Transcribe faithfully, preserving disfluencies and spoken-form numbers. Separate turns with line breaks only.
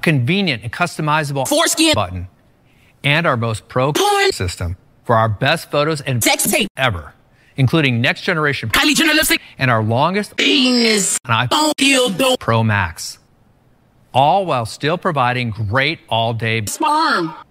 convenient and customizable foreskin button, and our most pro system for our best photos and sex tape ever, including next generation highly journalistic and our longest penis iPhone Pro Max, all while still providing great all-day sperm.